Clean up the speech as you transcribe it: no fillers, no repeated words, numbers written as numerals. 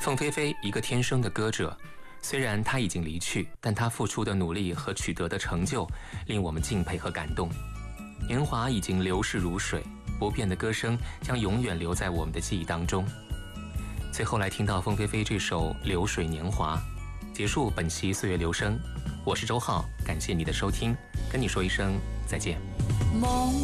凤飞飞，一个天生的歌者，虽然她已经离去，但她付出的努力和取得的成就令我们敬佩和感动。年华已经流逝如水，不变的歌声将永远留在我们的记忆当中。最后来听到凤飞飞这首《流水年华》，结束本期岁月留声。我是周浩，感谢你的收听，跟你说一声再见。 梦